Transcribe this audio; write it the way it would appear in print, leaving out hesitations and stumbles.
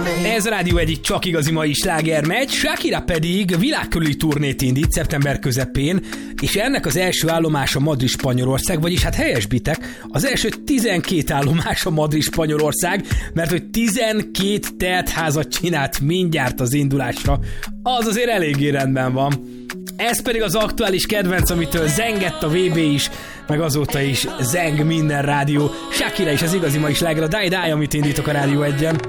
Ez a Rádió egyik csak igazi mai sláger megy, Shakira pedig világkörüli turnét indít szeptember közepén, és ennek az első állomása Madrid, Spanyolország, vagyis hát helyesbitek, az első 12 állomása Madrid, Spanyolország, mert hogy 12 teltházat csinált mindjárt az indulásra, az azért eléggé rendben van. Ez pedig az aktuális kedvenc, amitől zengett a VB is, meg azóta is zeng minden rádió. Shakira is az igazi mai sláger, a Die Die, amit indítok a Rádió 1-en.